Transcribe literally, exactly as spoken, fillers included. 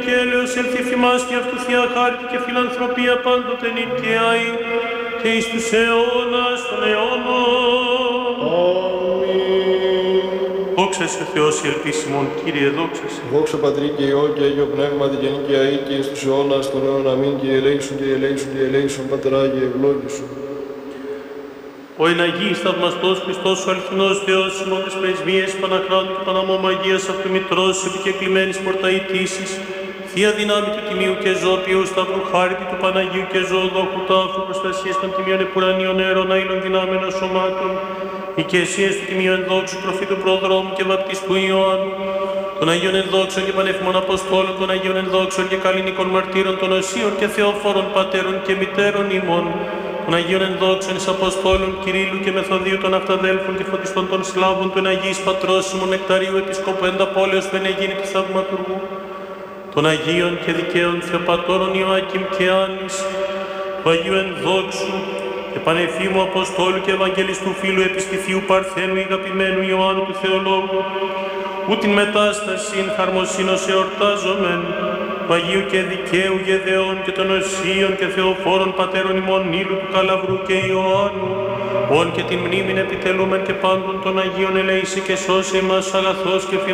και έλεος ελθει φημάς και αυτού θεία χάρτη και φιλανθρωπία πάντοτε νικαιάη και εις τους αιώνας των αιώνων. Αμήν. Δόξα σε Θεός η ελπίσιμον, Κύριε, δόξα σε. Δόξα Πατρί και Υιό και Άγιο Πνεύματι και νίκη αεί και εις τους αιώνας των αιώνων. Αμήν. Και ελέησον και ελέησον και ελέησον Πατρά και ευλόγησον. Ο εν Αγίης θαυμαστός Χριστός ο αληθινός Θεός ημών της πρεσβείας Παναχράντου και Παναμωμαγίας Αυτομητρός επικεκλημένης πορταητήσης, Θεία δυνάμει του Τιμίου και Ζώπιου Σταυρού Χάρητη του Παναγίου και Ζωοδόχου Τάφου προστασίας των Τιμίων Επουρανίων Αέρων Αήλων δυνάμενων σωμάτων, οικεσίες του Τιμίου Ενδόξου Προφήτου Προδρόμου και Βαπτιστού Ιωάννου, των Αγίων Ενδόξων και Πανεύχημων Αποστόλων, των Αγίων Ενδόξων και Καλλινικών Μαρτύρων, των Οσίων και Θεόφορων Πατέρων και Μητέρων ημών, των Αγίων Ενδόξων εις Αποστόλων Κυρίλλου και Μεθοδίου των Αυταδέλφων και Φωτιστών των Σλάβων, του Αγίης Πατρός ημών Νεκταρίου Επισκόπου Ενταπόλεως Βενεγίνη του Θαυματουργού, των Αγίων και Δικαίων Θεοπατώρων Ιωάκημ και Άννης, του Αγίου Ενδόξου και Πανεφήμου Αποστόλου και Ευαγγελιστού Φίλου Επιστηθίου Παρθένου Ηγαπημένου Ιωάννου του Θεολόγου, ου την μετάστασιν χαρμοσύνος εορτάζομεν, του Αγίου και Δικαίου Γεδεών και των Οσίων και Θεοφόρων Πατέρων ημών Νίλου του Καλαβρού και Ιωάννου, όν και την μνήμην επιτελούμεν και πάντων των Αγίων ελέησε και σώσε ημάς αγαθός και